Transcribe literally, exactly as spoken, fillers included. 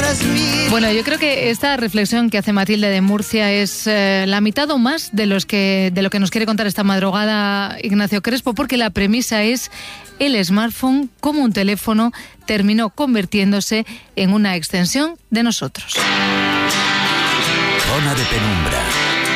Bueno, yo creo que esta reflexión que hace Matilde de Murcia es eh, la mitad o más de, los que, de lo que nos quiere contar esta madrugada Ignacio Crespo, porque la premisa es: el smartphone, como un teléfono, terminó convirtiéndose en una extensión de nosotros. Zona de penumbra.